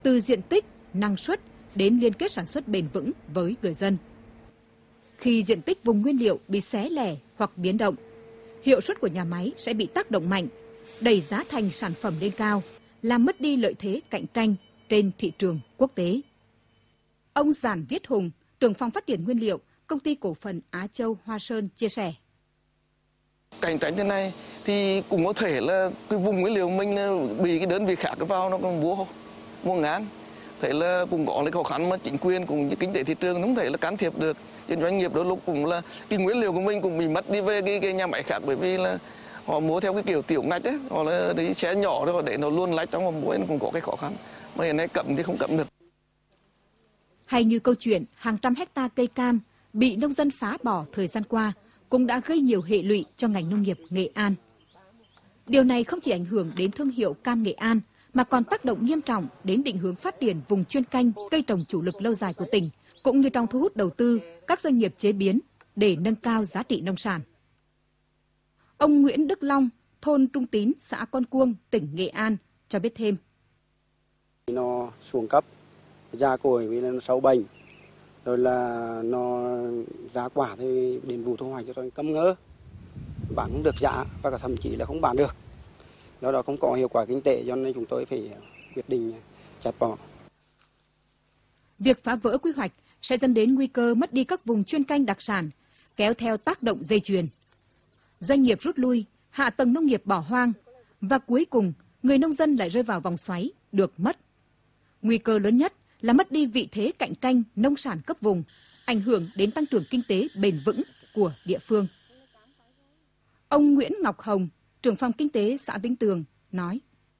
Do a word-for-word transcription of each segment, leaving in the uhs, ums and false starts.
từ diện tích, năng suất đến liên kết sản xuất bền vững với người dân. Khi diện tích vùng nguyên liệu bị xé lẻ hoặc biến động, hiệu suất của nhà máy sẽ bị tác động mạnh, đẩy giá thành sản phẩm lên cao, làm mất đi lợi thế cạnh tranh trên thị trường quốc tế. Ông Giản Viết Hùng, trưởng phòng phát triển nguyên liệu, Công ty cổ phần Á Châu Hoa Sơn chia sẻ. Cạnh tranh thế này thì cũng có thể là cái vùng nguyên liệu mình bị cái đơn vị khác vào nó còn mua mua ngang. Thế là cũng có cái khó khăn mà chính quyền cũng như kinh tế thị trường không thể là can thiệp được. Trên doanh nghiệp đôi lúc cũng là cái nguyên liệu của mình cũng bị mất đi về cái, cái nhà máy khác, bởi vì là họ mua theo cái kiểu tiểu ngạch ấy, họ là đi xe nhỏ rồi để nó luôn lách trong mà mua cũng có cái khó khăn. Mà hiện nay cấm thì không cấm được. Hay như câu chuyện hàng trăm hecta cây cam bị nông dân phá bỏ thời gian qua cũng đã gây nhiều hệ lụy cho ngành nông nghiệp Nghệ An. Điều này không chỉ ảnh hưởng đến thương hiệu cam Nghệ An mà còn tác động nghiêm trọng đến định hướng phát triển vùng chuyên canh cây trồng chủ lực lâu dài của tỉnh, cũng như trong thu hút đầu tư các doanh nghiệp chế biến để nâng cao giá trị nông sản. Ông Nguyễn Đức Long, thôn Trung Tín, xã Con Cuông, tỉnh Nghệ An cho biết thêm. Nó xuống cấp, da cồi vì nó sâu bệnh, rồi là nó giá quả thì đến vụ thu hoạch cho tôi cấm ngỡ, bán không được giá và cả thậm chí là không bán được. Do đó không có hiệu quả kinh tế cho nên chúng tôi phải quyết định chặt bỏ. Việc phá vỡ quy hoạch sẽ dẫn đến nguy cơ mất đi các vùng chuyên canh đặc sản, kéo theo tác động dây chuyền. Doanh nghiệp rút lui, hạ tầng nông nghiệp bỏ hoang và cuối cùng người nông dân lại rơi vào vòng xoáy được mất. Nguy cơ lớn nhất là mất đi vị thế cạnh tranh nông sản cấp vùng, ảnh hưởng đến tăng trưởng kinh tế bền vững của địa phương. Ông Nguyễn Ngọc Hồng, trưởng phòng kinh tế xã Vĩnh Tường nói.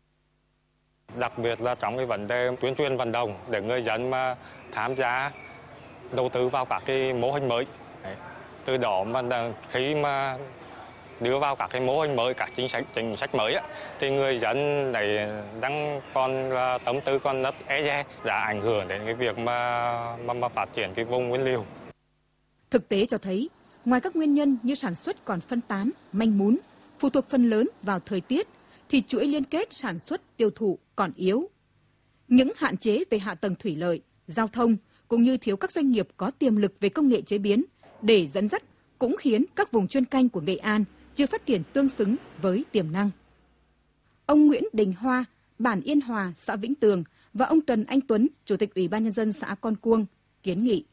Đặc biệt là trong cái vấn đề tuyên truyền vận động để người dân mà tham gia đầu tư vào các cái mô hình mới. Từ đó mà khi mà đưa vào các cái mô hình mới, các chính sách chính sách mới á, thì người dân này đang còn là tâm tư còn rất e dè, đã ảnh hưởng đến cái việc mà, mà mà phát triển cái vùng nguyên liệu. Thực tế cho thấy, ngoài các nguyên nhân như sản xuất còn phân tán, manh mún, phụ thuộc phần lớn vào thời tiết, thì chuỗi liên kết sản xuất tiêu thụ còn yếu. Những hạn chế về hạ tầng thủy lợi, giao thông cũng như thiếu các doanh nghiệp có tiềm lực về công nghệ chế biến để dẫn dắt cũng khiến các vùng chuyên canh của Nghệ An chưa phát triển tương xứng với tiềm năng. Ông Nguyễn Đình Hoa, bản Yên Hòa, xã Vĩnh Tường và ông Trần Anh Tuấn, Chủ tịch Ủy ban Nhân dân xã Con Cuông kiến nghị.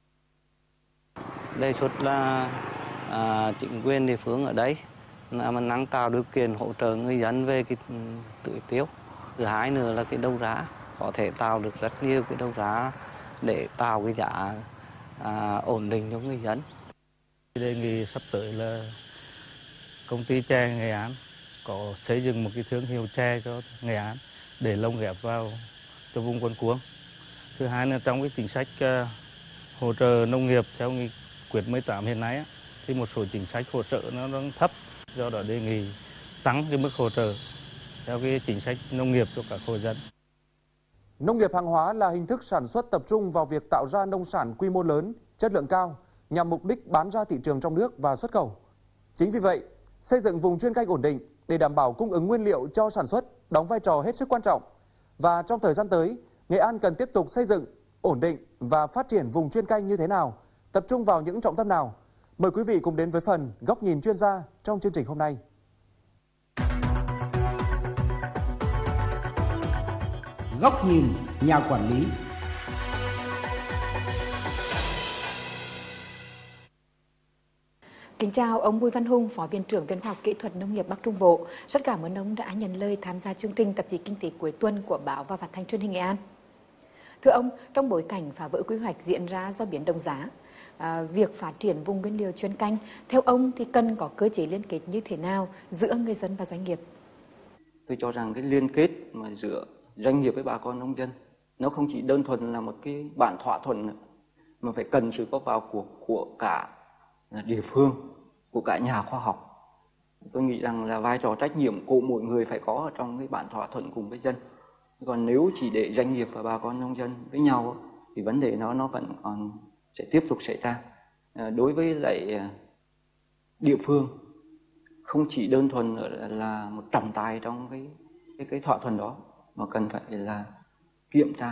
Đề xuất là à, chính quyền địa phương ở đây là mình nâng cao điều kiện hỗ trợ người dân về cái tưới tiêu. Thứ hai nữa là cái đầu ra, có thể tạo được rất nhiều cái đầu ra để tạo cái giá à, ổn định cho người dân. Đề nghị sắp tới là công ty chè Nghệ An có xây dựng một cái thương hiệu chè cho Nghệ An để lồng ghép vào cho vùng Con Cuông. Thứ hai là trong cái chính sách uh, hỗ trợ nông nghiệp theo nghị quyết mười tám hiện nay á, thì một số chính sách hỗ trợ nó đang thấp, do đó đề nghị tăng cái mức hỗ trợ theo cái chính sách nông nghiệp cho các hộ dân. Nông nghiệp hàng hóa là hình thức sản xuất tập trung vào việc tạo ra nông sản quy mô lớn, chất lượng cao nhằm mục đích bán ra thị trường trong nước và xuất khẩu. Chính vì vậy, xây dựng vùng chuyên canh ổn định để đảm bảo cung ứng nguyên liệu cho sản xuất đóng vai trò hết sức quan trọng. Và trong thời gian tới, Nghệ An cần tiếp tục xây dựng, ổn định và phát triển vùng chuyên canh như thế nào, tập trung vào những trọng tâm nào. Mời quý vị cùng đến với phần Góc nhìn chuyên gia trong chương trình hôm nay. Góc nhìn nhà quản lý. Kính chào ông Bùi Văn Hùng, Phó Viện trưởng Viện Khoa học Kỹ thuật Nông nghiệp Bắc Trung Bộ. Rất cảm ơn ông đã nhận lời tham gia chương trình tạp chí Kinh tế cuối tuần của báo và phát thanh truyền hình Nghệ An. Thưa ông, trong bối cảnh phá vỡ quy hoạch diễn ra do biến động giá, à, việc phát triển vùng nguyên liệu chuyên canh, theo ông thì cần có cơ chế liên kết như thế nào giữa người dân và doanh nghiệp? Tôi cho rằng cái liên kết mà giữa doanh nghiệp với bà con nông dân nó không chỉ đơn thuần là một cái bản thỏa thuận nữa, mà phải cần sự có vào cuộc của cả địa phương, của cả nhà khoa học. Tôi nghĩ rằng là vai trò trách nhiệm của mỗi người phải có ở trong cái bản thỏa thuận cùng với dân. Còn nếu chỉ để doanh nghiệp và bà con nông dân với nhau thì vấn đề nó nó vẫn còn sẽ tiếp tục xảy ra. Đối với lại địa phương, không chỉ đơn thuần là một trọng tài trong cái cái, cái thỏa thuận đó, mà cần phải là kiểm tra